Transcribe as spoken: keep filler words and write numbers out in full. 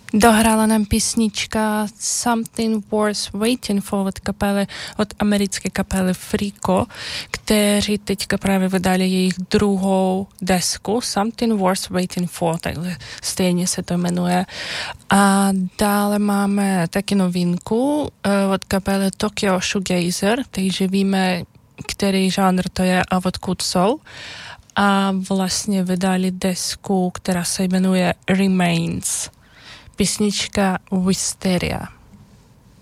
Dohrála nám písnička Something Worth Waiting For od kapely, od americké kapely Frico, kteří teďka právě vydali jejich druhou desku Something Worth Waiting For, takže stejně se to jmenuje. A dále máme taky novinku uh, od kapely Tokyo Shoegazer, takže víme, který žánr to je a odkud jsou. A vlastně vydali desku, která se jmenuje Remains. Písnička Wisteria.